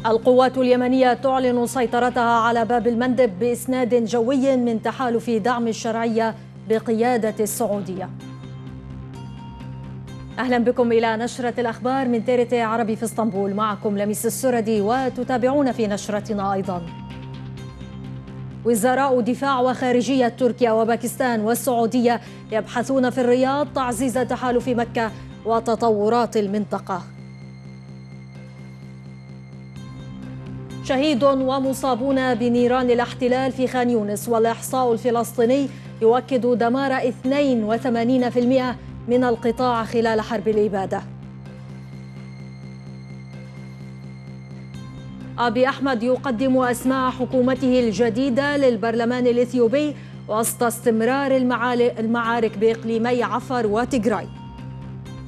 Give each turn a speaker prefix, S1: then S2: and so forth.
S1: القوات اليمنية تعلن سيطرتها على باب المندب بإسناد جوي من تحالف دعم الشرعية بقيادة السعودية. أهلا بكم إلى نشرة الأخبار من TRT عربي في اسطنبول، معكم لميس السردي، وتتابعون في نشرتنا أيضا. وزراء دفاع وخارجية تركيا وباكستان والسعودية يبحثون في الرياض تعزيز تحالف مكة وتطورات المنطقة. شهيد ومصابون بنيران الاحتلال في خان يونس، والإحصاء الفلسطيني يؤكد دمار 82% من القطاع خلال حرب الإبادة. أبي أحمد يقدم أسماء حكومته الجديدة للبرلمان الإثيوبي وسط استمرار المعارك بإقليمي عفر وتيغراي.